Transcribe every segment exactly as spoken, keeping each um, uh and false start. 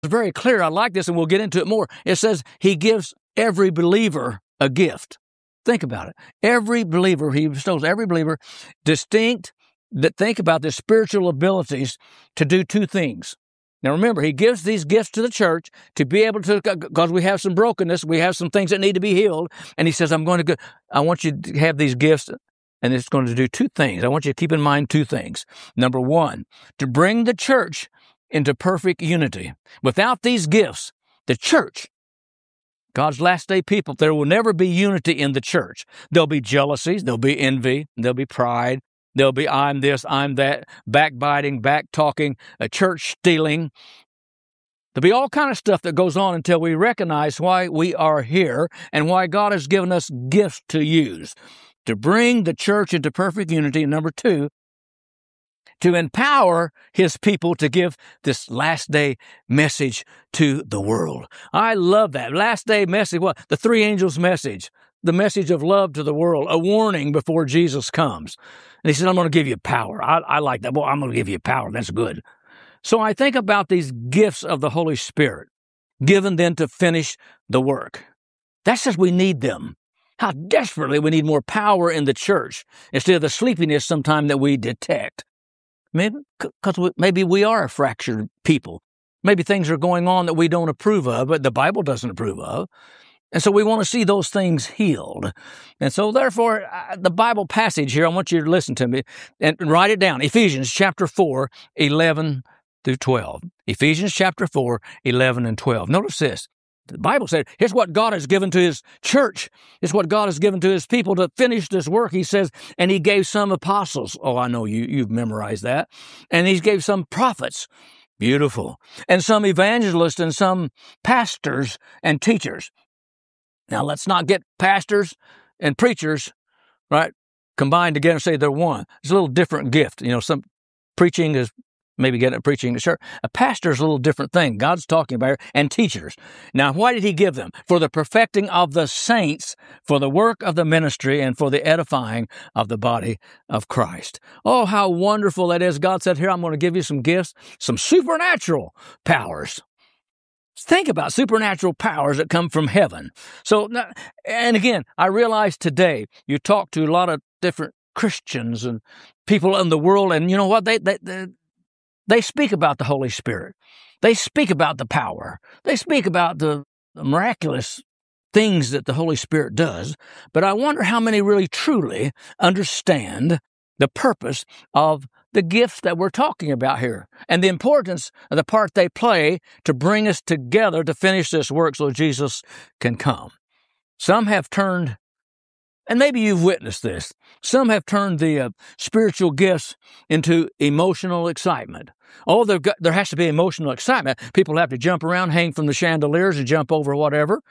very clear. I like this, and we'll get into it more. It says he gives every believer a gift. Think about it. Every believer, he bestows every believer distinct, that think about the spiritual abilities to do two things. Now remember, he gives these gifts to the church to be able to, because we have some brokenness, we have some things that need to be healed, and he says, I'm going to go, I want you to have these gifts, and it's going to do two things. I want you to keep in mind two things. Number one, to bring the church into perfect unity. Without these gifts, the church, God's last day people, there will never be unity in the church. There'll be jealousies, there'll be envy, there'll be pride, there'll be I'm this, I'm that, backbiting, back-talking, a church stealing. There'll be all kind of stuff that goes on until we recognize why we are here and why God has given us gifts to use to bring the church into perfect unity. And number two, to empower his people to give this last day message to the world. I love that. Last day message, what? The three angels' message, the message of love to the world, a warning before Jesus comes. And he said, I'm going to give you power. I, I like that. Boy, I'm going to give you power. That's good. So I think about these gifts of the Holy Spirit, given then to finish the work. That says we need them. How desperately we need more power in the church instead of the sleepiness sometime that we detect. Maybe because we, maybe we are a fractured people. Maybe things are going on that we don't approve of, but the Bible doesn't approve of. And so we want to see those things healed. And so therefore, uh, the Bible passage here, I want you to listen to me and write it down. Ephesians chapter four, eleven through twelve. Ephesians chapter four, eleven and twelve. Notice this. The Bible said, here's what God has given to his church. It's what God has given to his people to finish this work. He says, and he gave some apostles. Oh, I know you, you've memorized that. And he gave some prophets. Beautiful. And some evangelists and some pastors and teachers. Now, let's not get pastors and preachers, right, combined together and say they're one. It's a little different gift. You know, some preaching is maybe getting a preaching to church. A pastor is a little different thing. God's talking about it. And teachers. Now, why did he give them? For the perfecting of the saints, for the work of the ministry, and for the edifying of the body of Christ. Oh, how wonderful that is. God said, here, I'm going to give you some gifts, some supernatural powers. Think about supernatural powers that come from heaven. So, and again, I realize today you talk to a lot of different Christians and people in the world, and you know what? They, they, they They speak about the Holy Spirit. They speak about the power. They speak about the miraculous things that the Holy Spirit does. But I wonder how many really truly understand the purpose of the gifts that we're talking about here and the importance of the part they play to bring us together to finish this work so Jesus can come. Some have turned, and maybe you've witnessed this, some have turned the uh, spiritual gifts into emotional excitement. Oh, got, there has to be emotional excitement. People have to jump around, hang from the chandeliers, and jump over whatever.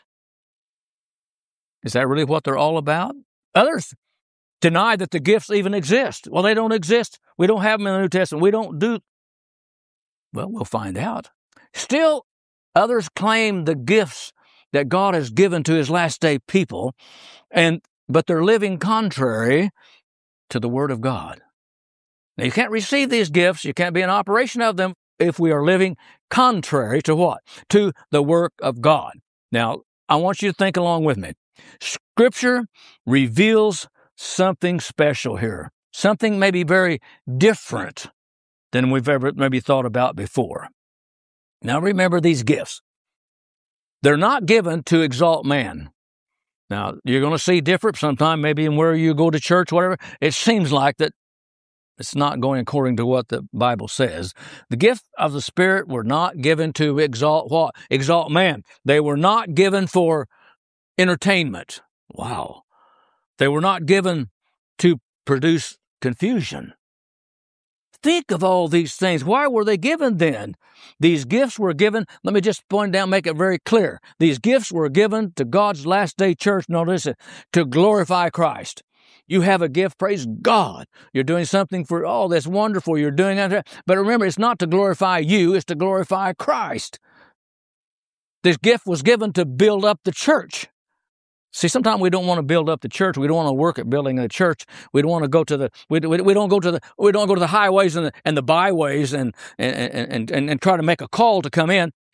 Is that really what they're all about? Others deny that the gifts even exist. Well, they don't exist. We don't have them in the New Testament. We don't do. Well, we'll find out. Still, others claim the gifts that God has given to his last day people, and but they're living contrary to the Word of God. Now, you can't receive these gifts, you can't be in operation of them if we are living contrary to what? To the work of God. Now, I want you to think along with me. Scripture reveals something special here, something maybe very different than we've ever maybe thought about before. Now, remember these gifts. They're not given to exalt man. Now, you're going to see different sometime, maybe in where you go to church, whatever. It seems like that it's not going according to what the Bible says. The gift of the Spirit were not given to exalt what? Exalt man. They were not given for entertainment. Wow. They were not given to produce confusion. Think of all these things. Why were they given then? These gifts were given, let me just point down, make it very clear. These gifts were given to God's last day church, notice it, to glorify Christ. You have a gift, praise God. You're doing something for, oh, that's wonderful. You're doing that. But remember, it's not to glorify you, it's to glorify Christ. This gift was given to build up the church. See, sometimes we don't want to build up the church. We don't want to work at building the church. We don't want to go to the we, we, we don't go to the we don't go to the highways and the, and the byways and and, and and and try to make a call to come in.